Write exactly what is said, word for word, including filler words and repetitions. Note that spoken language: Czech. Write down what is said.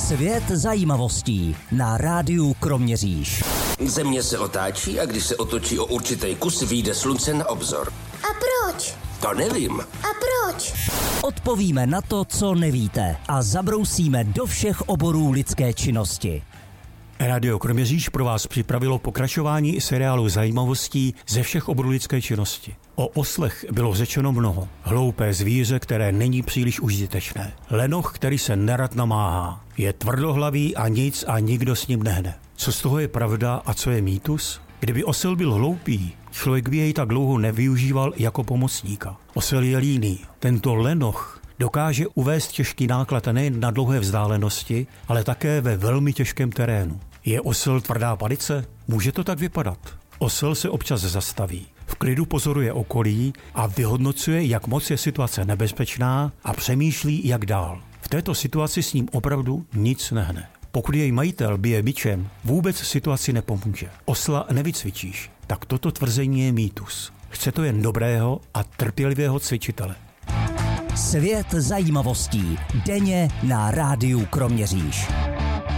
Svět zajímavostí na rádiu Kroměříž. Země se otáčí a když se otočí o určitý kus, vyjde slunce na obzor. A proč? To nevím. A proč? Odpovíme na to, co nevíte, a zabrousíme do všech oborů lidské činnosti. Rádio Kroměříž pro vás připravilo pokračování seriálu zajímavostí ze všech oborů lidské činnosti. O oslech bylo řečeno mnoho. Hloupé zvíře, které není příliš užitečné. Lenoch, který se nerad namáhá. Je tvrdohlavý a nic a nikdo s ním nehne. Co z toho je pravda a co je mýtus? Kdyby osel byl hloupý, člověk by jej tak dlouho nevyužíval jako pomocníka. Osel je líný. Tento lenoch dokáže uvést těžký náklad nejen na dlouhé vzdálenosti, ale také ve velmi těžkém terénu. Je osel tvrdá palice? Může to tak vypadat. Osel se občas zastaví. V klidu pozoruje okolí a vyhodnocuje, jak moc je situace nebezpečná a přemýšlí, jak dál. V této situaci s ním opravdu nic nehne. Pokud jej majitel bije bičem, vůbec situaci nepomůže. Osla nevycvičíš. Tak toto tvrzení je mýtus. Chce to jen dobrého a trpělivého cvičitele. Svět zajímavostí denně na rádiu Kroměříž.